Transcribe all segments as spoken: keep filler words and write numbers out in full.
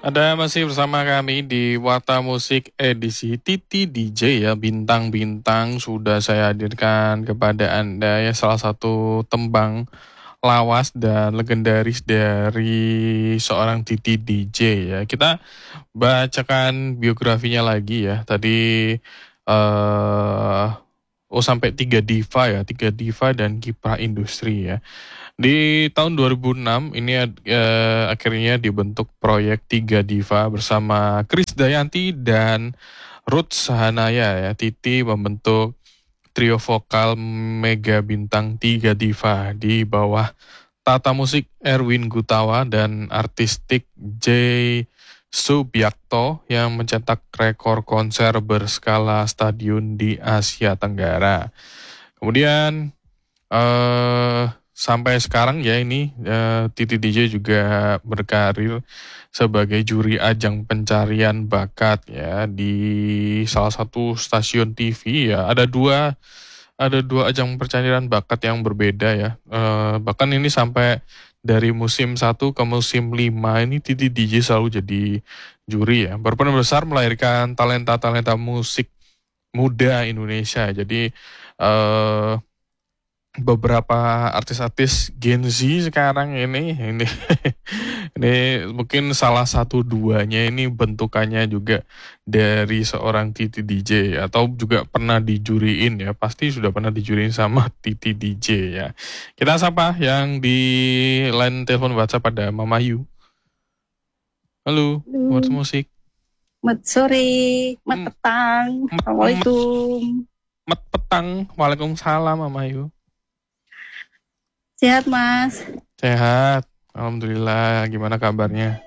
Ada masih bersama kami di Warta Musik edisi Titi D J ya, bintang-bintang sudah saya hadirkan kepada Anda ya, salah satu tembang lawas dan legendaris dari seorang Titi D J ya. Kita bacakan biografinya lagi ya. Tadi eh oh sampai tiga diva ya, tiga diva dan kiprah industri ya. Di tahun dua ribu enam ini eh, akhirnya dibentuk proyek Tiga Diva bersama Krisdayanti dan Ruth Sahanaya ya. Titi membentuk trio vokal mega bintang Tiga Diva di bawah tata musik Erwin Gutawa dan artistik J. Subiakto yang mencetak rekor konser berskala stadion di Asia Tenggara. Kemudian eh sampai sekarang ya ini eh, Titi D J juga berkarir sebagai juri ajang pencarian bakat ya di salah satu stasiun T V ya. Ada dua ada dua ajang pencarian bakat yang berbeda ya. Eh, bahkan ini sampai dari musim satu ke musim lima ini Titi D J selalu jadi juri ya. Berperan besar melahirkan talenta-talenta musik muda Indonesia. Jadi eh beberapa artis-artis Gen Z sekarang ini ini ini mungkin salah satu duanya ini bentukannya juga dari seorang Titi D J atau juga pernah dijuriin ya, pasti sudah pernah dijuriin sama Titi D J ya. Kita sapa yang di line telepon WhatsApp pada Mama Yu. Halo, buat Halo. musik. Mat sore, mat Hmm, petang. Met, met, Assalamualaikum. met petang, Waalaikumsalam Mama Yu. Sehat, Mas? Sehat, Alhamdulillah. Gimana kabarnya?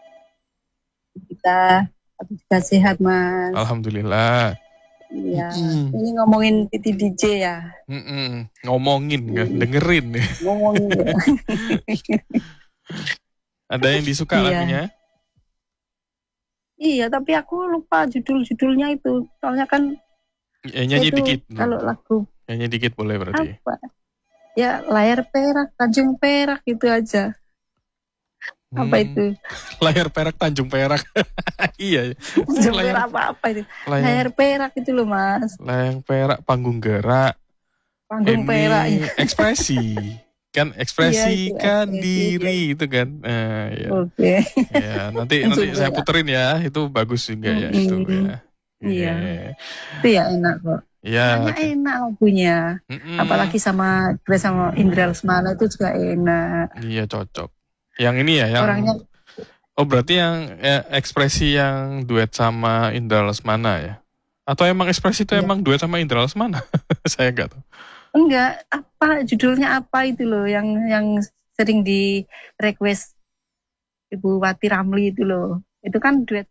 Kita aku juga sehat, Mas. Alhamdulillah. Iya. Mm-mm. Ini ngomongin Titi D J ya. Mm-mm. Ngomongin kan, Hmm. dengerin. Ngomongin ya. Ada yang disuka Iya. lagunya? Iya, tapi aku lupa judul-judulnya itu. Soalnya kan Ya, nyanyi itu dikit. kalau lagu Nyanyi dikit boleh berarti. apa? Ya, layar perak, Tanjung Perak gitu aja. Apa Hmm, itu? Layar perak Tanjung Perak. Iya. Tanjung Layar, Perak apa-apa itu? layar, Layar perak itu loh, Mas. layar perak panggung gerak. Panggung Ini perak. Ya. ekspresi. Kan Iya, itu ekspresikan ekspresi. diri itu kan. Nah, ya. Oke. Ya, nanti nanti Tanjung saya Perak. puterin ya. Itu bagus juga ya itu Mm-mm. ya. Iya, Yeah. itu ya enak kok. Ya, Soalnya oke. enak lagunya. Mm-mm. Apalagi sama gue sama Indra Lesmana itu juga enak. Iya cocok. Yang ini ya, yang Orangnya oh berarti yang ya, ekspresi yang duet sama Indra Lesmana ya? Atau emang ekspresi itu ya. emang duet sama Indra Lesmana? Saya nggak tahu. Enggak, apa judulnya apa itu loh yang yang sering di request Ibu Wati Ramli itu loh. Itu kan duet.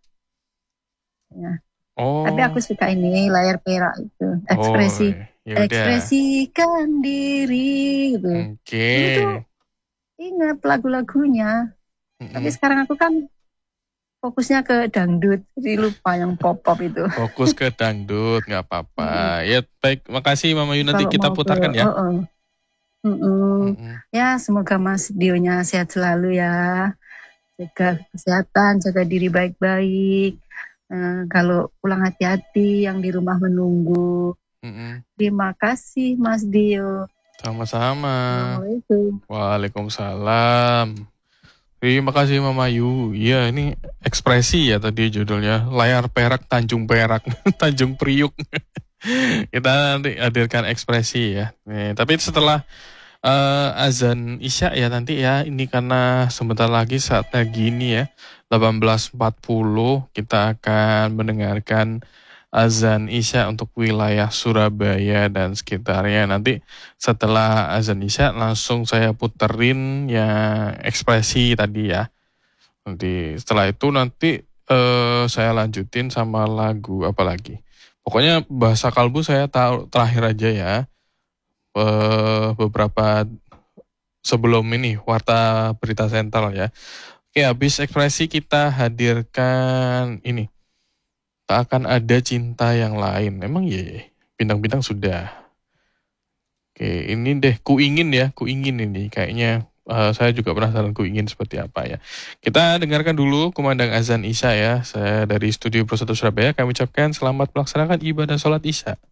Ya. Oh. Tapi aku suka ini layar perak itu. Ekspresi. Oh, ya udah. Ekspresikan diri gitu. Oke. Okay. Itu ingat lagu-lagunya. Mm-mm. Tapi sekarang aku kan fokusnya ke dangdut, jadi lupa yang pop-pop itu. Fokus ke dangdut, nggak apa-apa. Ya baik, makasih Mama Yu, nanti Kalau kita mau putarkan ke, ya. oh, oh. Mm-mm. Mm-mm. Ya semoga Mas Dionya sehat selalu ya. Jaga kesehatan, jaga diri baik-baik. Eh, kalau pulang hati-hati, yang di rumah menunggu. Mm-mm. Terima kasih Mas Dio. Sama-sama. Assalamualaikum. Waalaikumsalam. Terima kasih Mama Yu. Iya, ini ekspresi ya tadi judulnya. Layar perak Tanjung Perak, Tanjung Priuk. Kita nanti hadirkan ekspresi ya. Nih, tapi setelah uh, azan Isya ya nanti ya, ini karena sebentar lagi saatnya gini ya, delapan belas empat puluh kita akan mendengarkan azan Isya untuk wilayah Surabaya dan sekitarnya. Nanti setelah azan Isya langsung saya puterin yang ekspresi tadi ya. Nanti setelah itu nanti uh, saya lanjutin sama lagu apa lagi. Pokoknya bahasa kalbu saya tahu terakhir aja ya. Uh, beberapa sebelum ini Warta Berita Sentral ya. Oke, habis ekspresi kita hadirkan ini. Tak akan ada cinta yang lain. Emang iya, bintang-bintang sudah. Oke, ini deh ku ingin ya, ku ingin ini kayaknya uh, saya juga penasaran ku ingin seperti apa ya. Kita dengarkan dulu kumandang azan Isya ya. Saya dari Studio Pro satu Surabaya, kami ucapkan selamat melaksanakan ibadah sholat Isya.